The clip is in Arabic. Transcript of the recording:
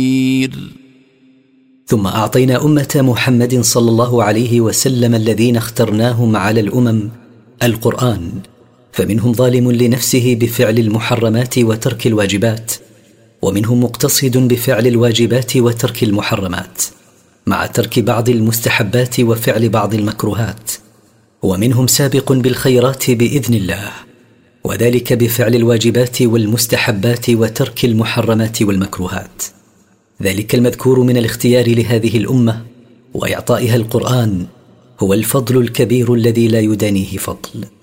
ثم أعطينا أمة محمد صلى الله عليه وسلم الذين اخترناهم على الأمم القرآن، فمنهم ظالم لنفسه بفعل المحرمات وترك الواجبات، ومنهم مقتصد بفعل الواجبات وترك المحرمات مع ترك بعض المستحبات وفعل بعض المكروهات، ومنهم سابق بالخيرات بإذن الله، وذلك بفعل الواجبات والمستحبات وترك المحرمات والمكروهات. ذلك المذكور من الاختيار لهذه الأمة وإعطائها القرآن هو الفضل الكبير الذي لا يدانيه فضل.